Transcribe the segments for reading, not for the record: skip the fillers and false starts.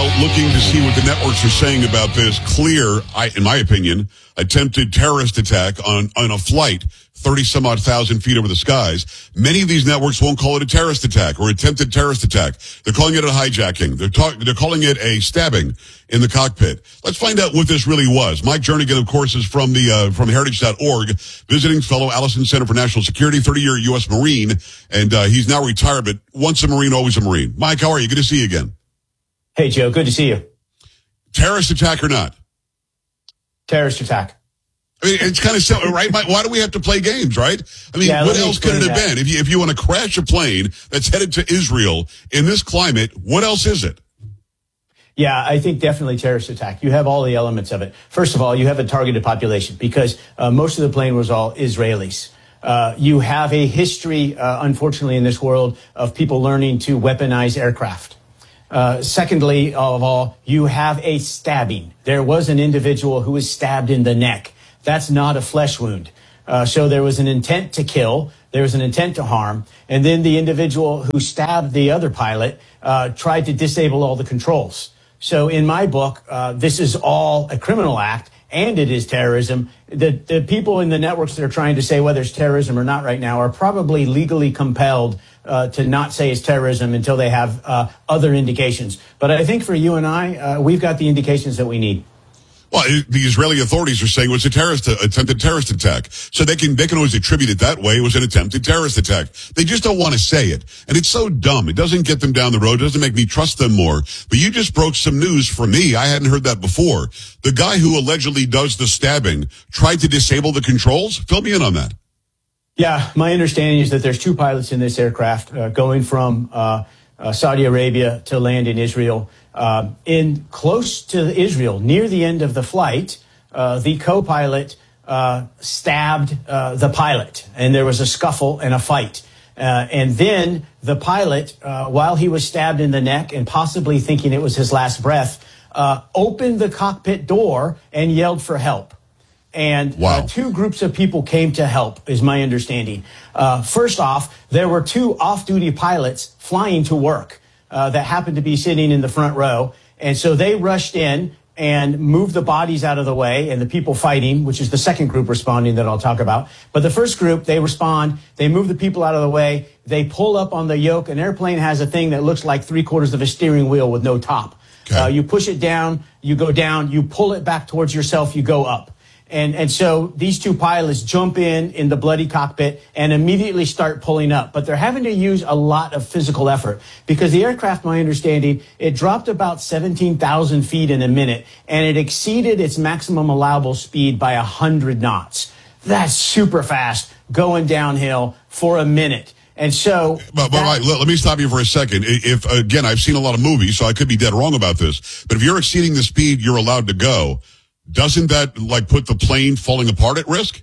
looking to see what the networks are saying about this clear, in my opinion, attempted terrorist attack on a flight 30 some odd thousand feet over the skies. Many of these networks won't call it a terrorist attack or attempted terrorist attack. They're calling it a hijacking. They're calling it a stabbing in the cockpit. Let's find out what this really was. Mike Jernigan, of course, is from heritage.org, visiting fellow Allison Center for National Security, 30-year U.S. Marine, and he's now retired, but once a Marine, always a Marine. Mike, how are you? Good to see you again. Hey, Joe. Good to see you. Terrorist attack or not? Terrorist attack. I mean, it's kind of simple, right? Why do we have to play games, right? I mean, what else could it have been? If you want to crash a plane that's headed to Israel in this climate, what else is it? Yeah, I think definitely terrorist attack. You have all the elements of it. First of all, you have a targeted population because most of the plane was all Israelis. You have a history, unfortunately, in this world of people learning to weaponize aircraft. Secondly of all, you have a stabbing. There was an individual who was stabbed in the neck. That's not a flesh wound. So there was an intent to kill. There was an intent to harm. And then the individual who stabbed the other pilot tried to disable all the controls. So in my book, this is all a criminal act, and it is terrorism. The people in the networks that are trying to say whether it's terrorism or not right now are probably legally compelled to not say it's terrorism until they have other indications. But I think for you and I, we've got the indications that we need. Well, the Israeli authorities are saying it was attempted terrorist attack. So they can always attribute it that way. It was an attempted terrorist attack. They just don't want to say it. And it's so dumb. It doesn't get them down the road. It doesn't make me trust them more. But you just broke some news for me. I hadn't heard that before. The guy who allegedly does the stabbing tried to disable the controls? Fill me in on that. Yeah, my understanding is that there's two pilots in this aircraft going from Saudi Arabia to land in Israel. In close to Israel, near the end of the flight, the co-pilot stabbed the pilot, and there was a scuffle and a fight. And then the pilot, while he was stabbed in the neck and possibly thinking it was his last breath, opened the cockpit door and yelled for help. And two groups of people came to help, is my understanding. First off, there were two off-duty pilots flying to work that happened to be sitting in the front row. And so they rushed in and moved the bodies out of the way and the people fighting, which is the second group responding that I'll talk about. But the first group, they respond, they move the people out of the way, they pull up on the yoke. An airplane has a thing that looks like 3/4 of a steering wheel with no top. Okay. You push it down, you go down, you pull it back towards yourself, you go up. And so these two pilots jump in the bloody cockpit and immediately start pulling up. But they're having to use a lot of physical effort because the aircraft, my understanding, it dropped about 17,000 feet in a minute and it exceeded its maximum allowable speed by 100 knots. That's super fast going downhill for a minute. And so, but let me stop you for a second. If again, I've seen a lot of movies, so I could be dead wrong about this. But if you're exceeding the speed you're allowed to go, doesn't that put the plane falling apart at risk?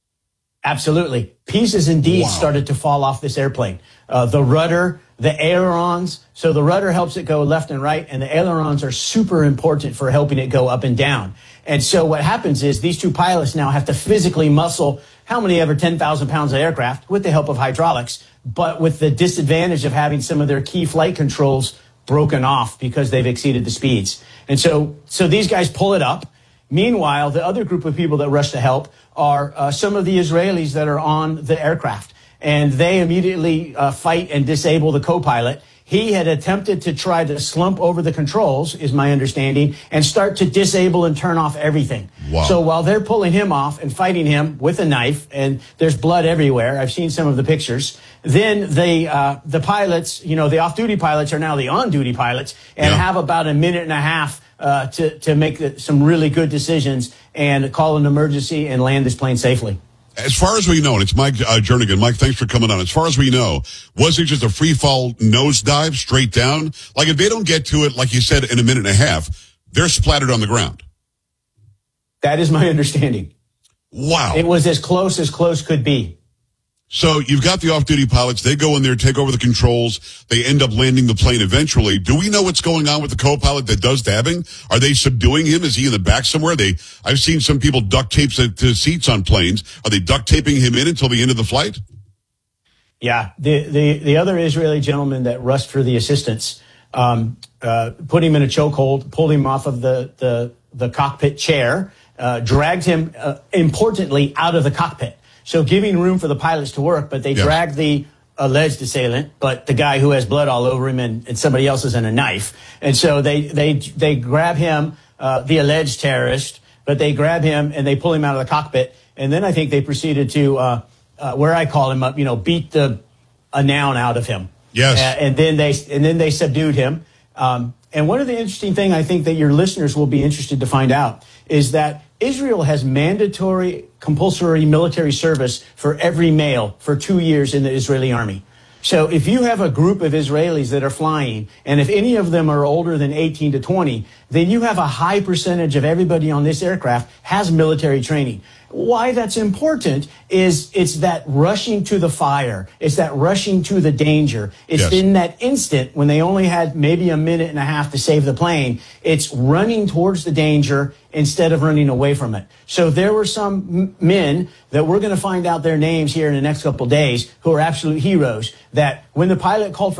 Absolutely. Pieces indeed started to fall off this airplane. The rudder, the ailerons. So the rudder helps it go left and right, and the ailerons are super important for helping it go up and down. And so what happens is these two pilots now have to physically muscle how many ever 10,000 pounds of aircraft with the help of hydraulics, but with the disadvantage of having some of their key flight controls broken off because they've exceeded the speeds. And so these guys pull it up. Meanwhile, the other group of people that rush to help are some of the Israelis that are on the aircraft. And they immediately fight and disable the co-pilot. He had attempted to try to slump over the controls, is my understanding, and start to disable and turn off everything. Wow. So while they're pulling him off and fighting him with a knife, and there's blood everywhere, I've seen some of the pictures, then the pilots, the off-duty pilots are now the on-duty pilots and have about a minute and a half to make some really good decisions and call an emergency and land this plane safely. As far as we know, and it's Mike Jernigan. Mike, thanks for coming on. As far as we know, was it just a free fall nosedive straight down? Like if they don't get to it, like you said, in a minute and a half, they're splattered on the ground. That is my understanding. Wow. It was as close could be. So you've got the off-duty pilots. They go in there, take over the controls. They end up landing the plane eventually. Do we know what's going on with the co-pilot that does dabbing? Are they subduing him? Is he in the back somewhere? I've seen some people duct tape to seats on planes. Are they duct taping him in until the end of the flight? Yeah. The other Israeli gentleman that rushed for the assistance, put him in a chokehold, pulled him off of the cockpit chair, dragged him, importantly, out of the cockpit. So giving room for the pilots to work, but they dragged the alleged assailant, but the guy who has blood all over him and somebody else is in a knife. And so they grab him, the alleged terrorist, but they grab him and they pull him out of the cockpit. And then I think they proceeded to, where I call him up, beat a noun out of him. Yes. And then they subdued him. And one of the interesting thing I think that your listeners will be interested to find out is that Israel has mandatory compulsory military service for every male for 2 years in the Israeli army. So if you have a group of Israelis that are flying, and if any of them are older than 18 to 20, then you have a high percentage of everybody on this aircraft has military training. Why that's important is it's that rushing to the fire. It's that rushing to the danger. It's in that instant when they only had maybe a minute and a half to save the plane. It's running towards the danger instead of running away from it. So there were some men that we're going to find out their names here in the next couple of days who are absolute heroes that when the pilot called for